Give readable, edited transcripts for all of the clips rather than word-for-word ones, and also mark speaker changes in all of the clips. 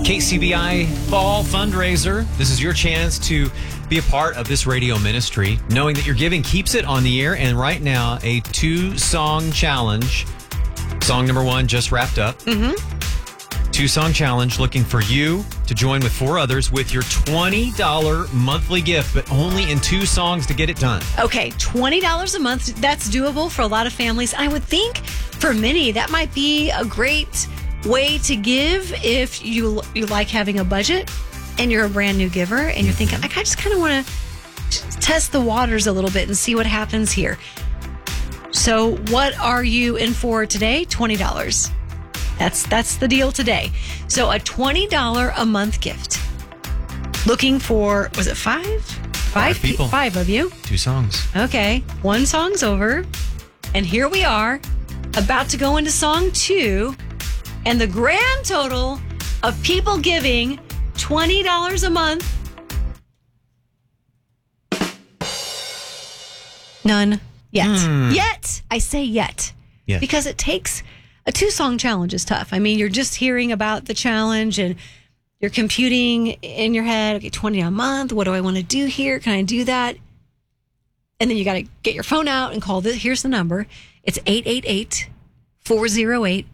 Speaker 1: KCBI Fall Fundraiser. This is your chance to be a part of this radio ministry, knowing that your giving keeps it on the air. And right now, a 2-song challenge. Song number 1 just wrapped up. 2-song challenge, looking for you to join with 4 others with your $20 monthly gift, but only in 2 songs to get it done.
Speaker 2: Okay, $20 a month. That's doable for a lot of families. I would think for many, that might be a great way to give if you like having a budget and you're a brand new giver and you're thinking, I just kind of want to test the waters a little bit and see what happens here. So what are you in for today? $20. That's the deal today. So a $20 a month gift. Looking for, was it 5? 5
Speaker 1: people.
Speaker 2: 5 of you.
Speaker 1: 2 songs.
Speaker 2: Okay. 1 song's over. And here we are about to go into song 2. And the grand total of people giving $20 a month. None yet. Yet. I say yet.
Speaker 1: Yes.
Speaker 2: Because it takes a 2-song challenge is tough. I mean, you're just hearing about the challenge and you're computing in your head, okay, $20 a month. What do I want to do here? Can I do that? And then you got to get your phone out and call this. Here's the number. It's 888-408-9290.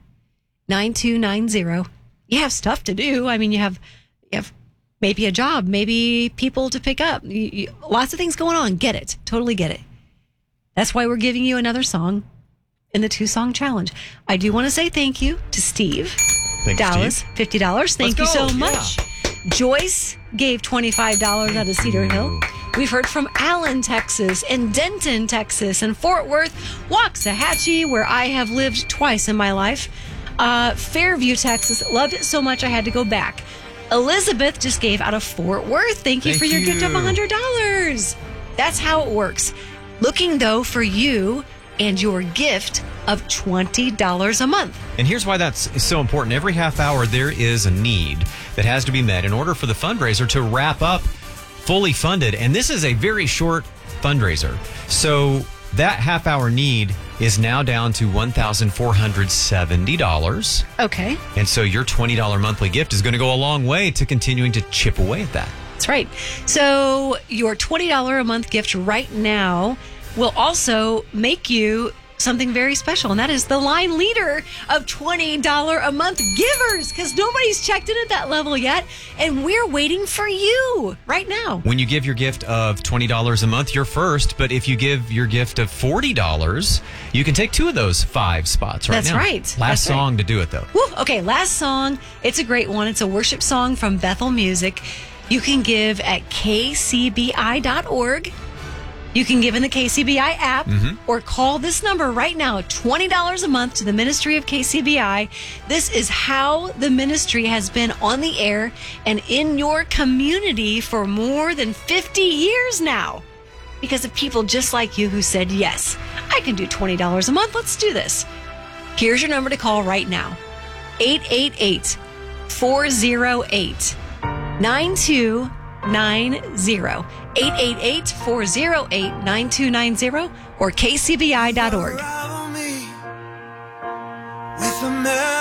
Speaker 2: You have stuff to do. I mean, you have maybe a job, maybe people to pick up. Lots of things going on. Get it. Totally get it. That's why we're giving you another song in the 2-song challenge. I do want to say thank you to Steve.
Speaker 1: Thanks,
Speaker 2: Dallas,
Speaker 1: Steve.
Speaker 2: $50. Thank you so much.
Speaker 1: Yeah.
Speaker 2: Joyce gave $25 out of Cedar Hill. We've heard from Allen, Texas, and Denton, Texas, and Fort Worth, Waxahachie, where I have lived twice in my life. Fairview, Texas. Loved it so much I had to go back. Elizabeth just gave out of Fort Worth. Thank you for your gift of $100. That's how it works. Looking, though, for you and your gift of $20 a month.
Speaker 1: And here's why that's so important. Every half hour, there is a need that has to be met in order for the fundraiser to wrap up fully funded. And this is a very short fundraiser. So that half hour need is now down to $1,470.
Speaker 2: Okay.
Speaker 1: And so your $20 monthly gift is going to go a long way to continuing to chip away at that.
Speaker 2: That's right. So your $20 a month gift right now will also make you something very special, and that is the line leader of $20 a month givers, because nobody's checked in at that level yet, and we're waiting for you right now.
Speaker 1: When you give your gift of $20 a month, you're first, but if you give your gift of $40, you can take 2 of those 5 spots right now.
Speaker 2: That's right.
Speaker 1: Last song to do it, though.
Speaker 2: Woo. Okay, last song. It's a great one. It's a worship song from Bethel Music. You can give at kcbi.org. You can give in the KCBI app or call this number right now, $20 a month to the ministry of KCBI. This is how the ministry has been on the air and in your community for more than 50 years now, because of people just like you who said, yes, I can do $20 a month. Let's do this. Here's your number to call right now, 888-408-9290. 888-408-9290 or kcbi.org.
Speaker 3: With a